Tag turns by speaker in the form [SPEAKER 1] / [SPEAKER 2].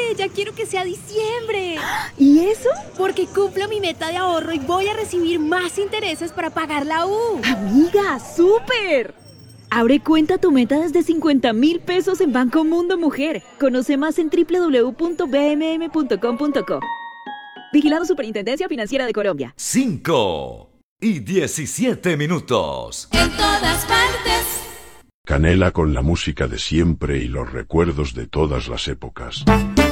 [SPEAKER 1] Ya quiero que sea diciembre.
[SPEAKER 2] ¿Y eso?
[SPEAKER 1] Porque cumplo mi meta de ahorro y voy a recibir más intereses para pagar la U.
[SPEAKER 2] Amiga, ¡súper! Abre cuenta tu meta desde 50.000 pesos en Banco Mundo Mujer. Conoce más en www.bmm.com.co. Vigilado Superintendencia Financiera de Colombia.
[SPEAKER 3] 5:17.
[SPEAKER 1] En todas partes.
[SPEAKER 4] Canela con la música de siempre y los recuerdos de todas las épocas.